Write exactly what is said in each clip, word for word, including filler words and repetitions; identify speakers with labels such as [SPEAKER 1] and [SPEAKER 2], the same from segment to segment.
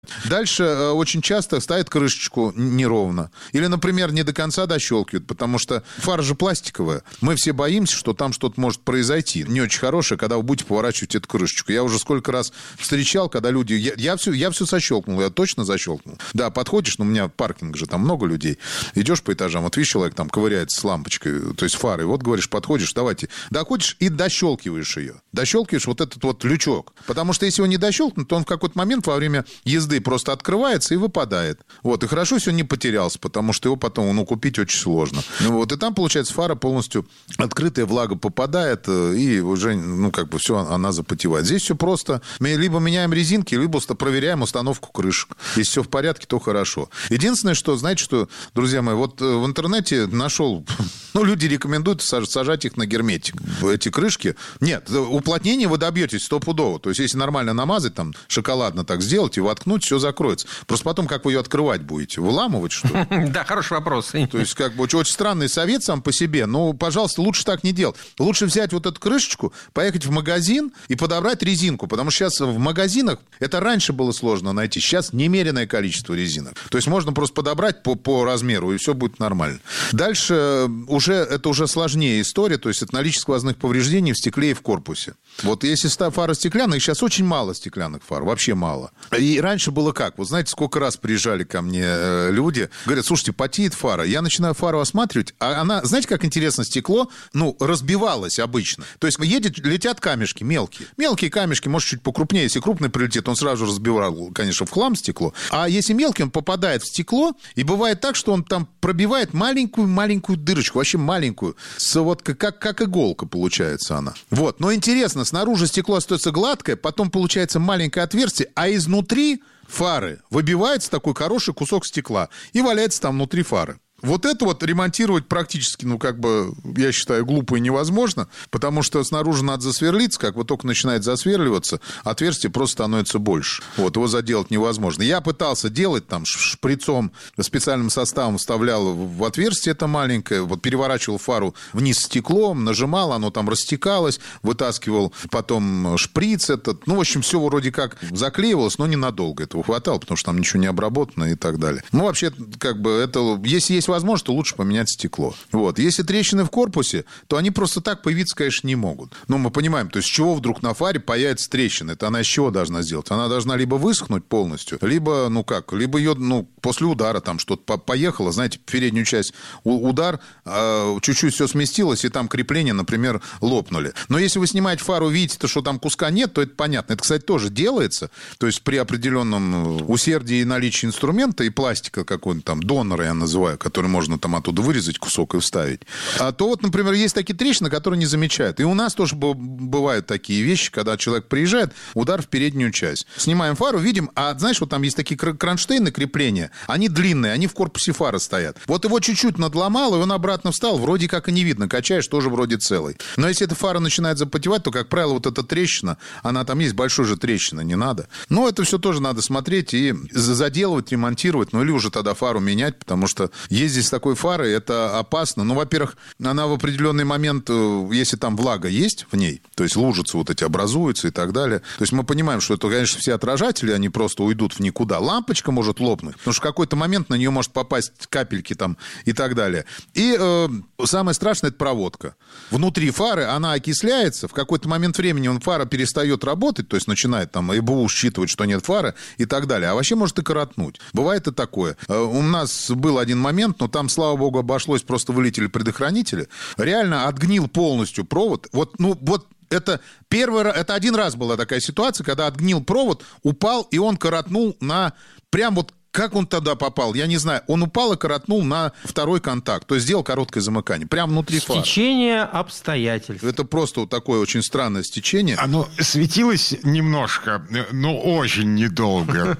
[SPEAKER 1] Дальше очень часто ставят крышечку неровно. Или, например, не до конца дощелкивают, потому что фара же пластиковая. Мы все боимся, что там что-то может произойти. Не очень хорошее, когда вы будете поворачивать эту крышечку. Я уже сколько раз встречал, когда люди... Я, я, все, я все защелкнул, я точно защелкнул. Да, подходишь, но у меня паркинг же, там много людей. Идешь по этажам, вот видишь, человек там ковыряется с лампочкой, то есть фарой. Вот, говоришь, подходишь, давайте. Доходишь и дощелкиваешь ее. Дощелкиваешь вот этот вот лючок. Потому что если его не дощелкнуть, то он в какой-то момент во время езды просто открывается и выпадает. Вот. И хорошо, если он не потерялся, потому что его потом, ну, купить очень сложно. Ну, вот. И там, получается, фара полностью открытая, влага попадает, и уже, ну, как бы все, она запотевает. Здесь все просто. Мы либо меняем резинки, либо проверяем установку крышек. Если все в порядке, то хорошо. Единственное, что, знаете, что, друзья мои, вот в интернете нашел, ну, люди рекомендуют сажать их на герметик. Эти крышки. Нет, уплотнение вы добьетесь стопудово. То есть, если нормально намазать, там, шоколадно так сделать и воткнуть, все закроется. Просто потом, как вы ее открывать будете? Выламывать, что ли?
[SPEAKER 2] Да, хороший вопрос.
[SPEAKER 1] То есть, как бы, очень, очень странный совет сам по себе. Но, пожалуйста, лучше так не делать. Лучше взять вот эту крышечку, поехать в магазин и подобрать резинку. Потому что сейчас в магазинах, это раньше было сложно найти, сейчас немереное количество резинок. То есть, можно просто подобрать по, по размеру, и все будет нормально. Дальше уже, это уже сложнее история. То есть, это наличие сквозных повреждений в стекле и в корпусе. Вот если фара стеклянная, их сейчас очень мало стеклянных фар, вообще мало. И раньше было как? Вот знаете, сколько раз приезжали ко мне люди, говорят, слушайте, потеет фара. Я начинаю фару осматривать, а она, знаете, как интересно, стекло, ну, разбивалось обычно. То есть едет, летят камешки мелкие. Мелкие камешки, может, чуть покрупнее. Если крупный прилетит, он сразу же разбивал, конечно, в хлам стекло. А если мелкий, он попадает в стекло, и бывает так, что он там пробивает маленькую-маленькую дырочку, вообще маленькую. С, вот как, как иголка получается она. Вот. Но интересно, снаружи стекло остается гладкое, потом получается маленькое отверстие, а изнутри фары выбивается такой хороший кусок стекла и валяется там внутри фары. Вот это вот ремонтировать практически, ну, как бы, я считаю, глупо и невозможно, потому что снаружи надо засверлиться, как вот только начинает засверливаться, отверстие просто становится больше. Вот, его заделать невозможно. Я пытался делать там шприцом, специальным составом вставлял в отверстие это маленькое, вот переворачивал фару вниз стеклом, нажимал, оно там растекалось, вытаскивал потом шприц этот, ну, в общем, все вроде как заклеивалось, но ненадолго этого хватало, потому что там ничего не обработано и так далее. Ну, вообще, как бы, это, если есть возможно, то лучше поменять стекло. Вот. Если трещины в корпусе, то они просто так появиться, конечно, не могут. Но мы понимаем, то есть с чего вдруг на фаре появится трещина? Это она из чего должна сделать? Она должна либо высохнуть полностью, либо, ну как, либо ее, ну, после удара там что-то поехало, знаете, переднюю часть удар, э, чуть-чуть все сместилось, и там крепления, например, лопнули. Но если вы снимаете фару, видите, что там куска нет, то это понятно. Это, кстати, тоже делается. То есть при определенном усердии и наличии инструмента и пластика какой-нибудь там, донора я называю, который можно там оттуда вырезать кусок и вставить. А то вот, например, есть такие трещины, которые не замечают. И у нас тоже бывают такие вещи, когда человек приезжает, удар в переднюю часть. Снимаем фару, видим, а знаешь, вот там есть такие кронштейны крепления, они длинные, они в корпусе фары стоят. Вот его чуть-чуть надломал, и он обратно встал, вроде как и не видно, качаешь, тоже вроде целый. Но если эта фара начинает запотевать, то, как правило, вот эта трещина, она там есть, большой же трещина, не надо. Но это все тоже надо смотреть и заделывать, ремонтировать, ну или уже тогда фару менять, потому что ездить с такой фарой, это опасно. Ну, во-первых, она в определенный момент, если там влага есть в ней, то есть лужицы вот эти образуются и так далее, то есть мы понимаем, что это, конечно, все отражатели, они просто уйдут в никуда. Лампочка может лопнуть, потому что в какой-то момент на нее может попасть капельки там и так далее. И э, самое страшное – это проводка. Внутри фары она окисляется, в какой-то момент времени он, фара перестает работать, то есть начинает там ЭБУ считывать, что нет фары и так далее, а вообще может и коротнуть. Бывает и такое. У нас был один момент, но там, слава богу, обошлось, просто вылетели предохранители. Реально отгнил полностью провод. Вот, ну, вот это первый раз, это один раз была такая ситуация, когда отгнил провод, упал, и он коротнул на прям вот. Как он тогда попал? Я не знаю. Он упал и коротнул на второй контакт. То есть сделал короткое замыкание. Прямо внутри фары.
[SPEAKER 2] Стечение обстоятельств.
[SPEAKER 1] Это просто вот такое очень странное стечение.
[SPEAKER 3] Оно светилось немножко, но очень недолго.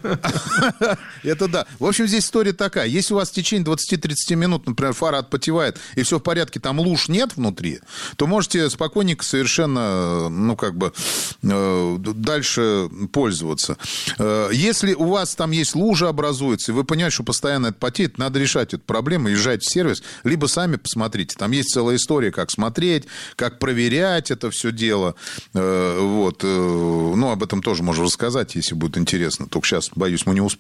[SPEAKER 1] Это да. В общем, здесь история такая. Если у вас в течение двадцать-тридцать минут, например, фара отпотевает, и все в порядке, там луж нет внутри, то можете спокойненько совершенно, ну, как бы, дальше пользоваться. Если у вас там есть лужа образованная, образуется, и вы понимаете, что постоянно это потеет, надо решать эту проблему, езжайте в сервис, либо сами посмотрите. Там есть целая история, как смотреть, как проверять это все дело. Вот. Ну, об этом тоже можно рассказать, если будет интересно. Только сейчас, боюсь, мы не успеем.